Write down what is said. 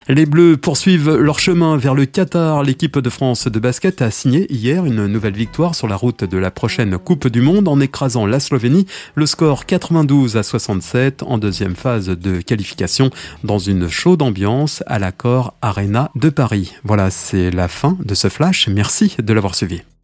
Les Bleus poursuivent leur chemin vers le Qatar. L'équipe de France de basket a signé hier une nouvelle victoire sur la route de la prochaine Coupe du Monde en écrasant la Slovénie. Le score 92-67 en deuxième phase de qualification dans une chaude ambiance à l'Accor Arena de Paris. Voilà, c'est la fin de ce flash. Merci de l'avoir suivi.